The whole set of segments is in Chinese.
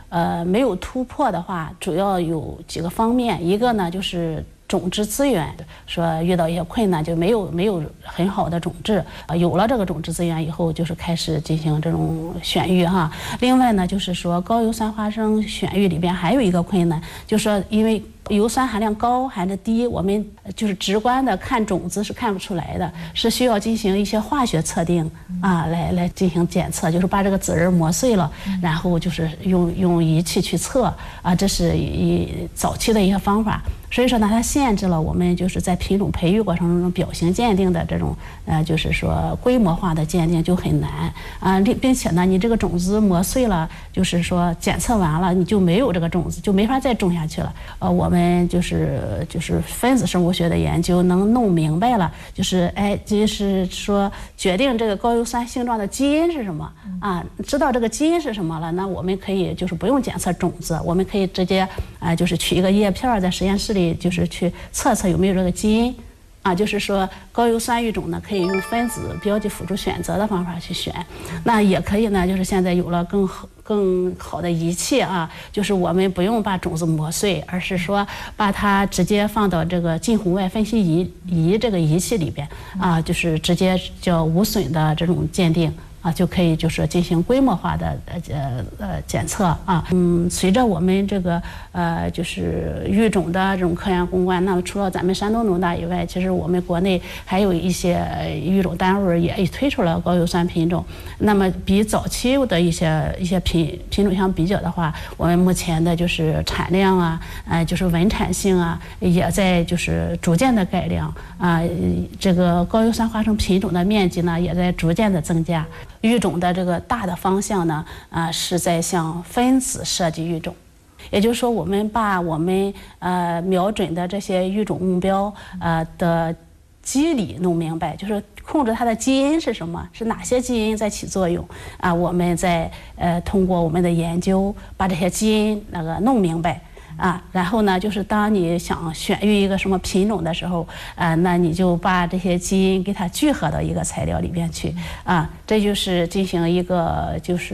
没有突破的话，主要有几个方面，一个呢就是种质资源，说遇到一些困难就没有很好的种质，有了这个种质资源以后，就是开始进行这种选育哈。另外呢，就是说高油酸花生选育里边还有一个困难，就是说因为油酸含量高还是低，我们就是直观的看种子是看不出来的，是需要进行一些化学测定啊，来进行检测，就是把这个籽仁磨碎了，然后就是用仪器去测啊，这是早期的一些方法。所以说呢，它限制了我们就是在品种培育过程中表型鉴定的这种就是说规模化的鉴定就很难啊，并且呢，你这个种子磨碎了，就是说检测完了你就没有这个种子，就没法再种下去了。我们就是分子生物学的研究能弄明白了，就是说决定这个高油酸性状的基因是什么啊，知道这个基因是什么了，那我们可以就是不用检测种子，我们可以直接就是取一个叶片在实验室里就是去测测有没有这个基因啊，就是说高油酸育种呢可以用分子标记辅助选择的方法去选，那也可以呢，就是现在有了更好的仪器啊，就是我们不用把种子磨碎，而是说把它直接放到这个近红外分析仪这个仪器里边啊，就是直接叫无损的这种鉴定。就可以就是进行规模化的检测啊。随着我们这个就是育种的这种科研攻关，那么除了咱们山东农大以外，其实我们国内还有一些育种单位也推出了高油酸品种。那么比早期的一些品种相比较的话，我们目前的就是产量啊，就是稳产性啊，也在就是逐渐的改良啊。这个高油酸花生品种的面积呢，也在逐渐的增加。育种的这个大的方向呢，是在向分子设计育种，也就是说，我们把我们瞄准的这些育种目标的机理弄明白，就是控制它的基因是什么，是哪些基因在起作用啊？我们在通过我们的研究把这些基因弄明白。然后呢，就是当你想选育一个什么品种的时候，那你就把这些基因给它聚合到一个材料里边去，这就是进行一个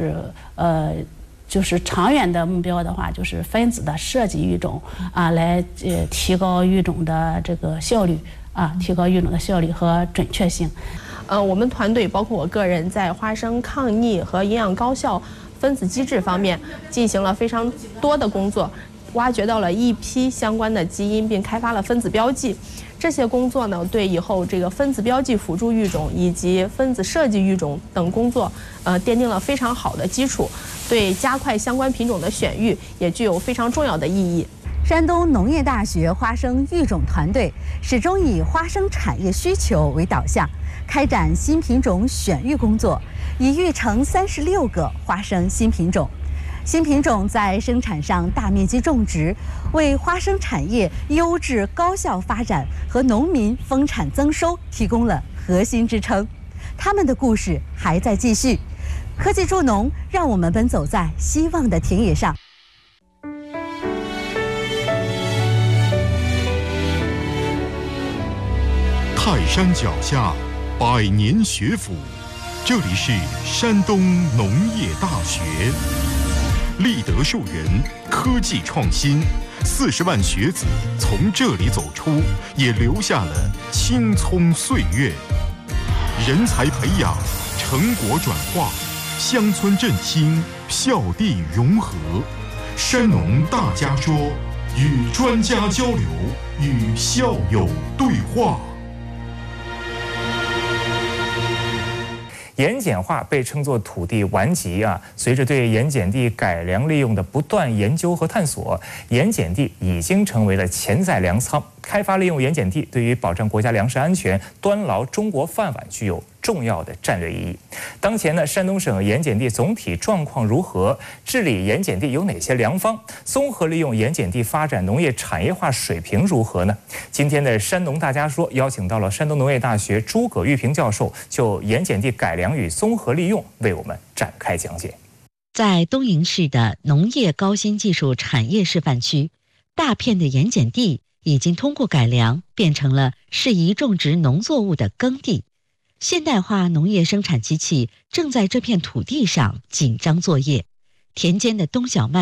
就是长远的目标的话，就是分子的设计育种来提高育种的这个效率提高育种的效率和准确性。 我们团队包括我个人在花生抗逆和营养高效分子机制方面进行了非常多的工作。挖掘到了一批相关的基因，并开发了分子标记。这些工作呢，对以后这个分子标记辅助育种以及分子设计育种等工作，奠定了非常好的基础，对加快相关品种的选育也具有非常重要的意义。 山东农业大学花生育种团队始终以花生产业需求为导向，开展新品种选育工作，已育成36个花生新品种。新品种在生产上大面积种植，为花生产业优质高效发展和农民丰产增收提供了核心支撑。他们的故事还在继续。科技助农，让我们奔走在希望的田野上。 泰山脚下，百年学府，这里是山东农业大学。立德树人，科技创新，40万学子从这里走出，也留下了青葱岁月。人才培养，成果转化，乡村振兴，校地融合。山农大家说，与专家交流，与校友对话。 盐碱化被称作土地顽疾随着对盐碱地改良利用的不断研究和探索，盐碱地已经成为了潜在粮仓。开发利用盐碱地对于保障国家粮食安全、端牢中国饭碗具有重要的战略意义。当前呢，山东省盐碱地总体状况如何？治理盐碱地有哪些良方？综合利用盐碱地发展农业产业化水平如何呢？今天的山农大家说邀请到了山东农业大学诸葛玉平教授，就盐碱地改良与综合利用为我们展开讲解。 在东营市的农业高新技术产业示范区，大片的盐碱地已经通过改良变成了适宜种植农作物的耕地。现代化农业生产机器正在这片土地上紧张作业，田间的冬小麦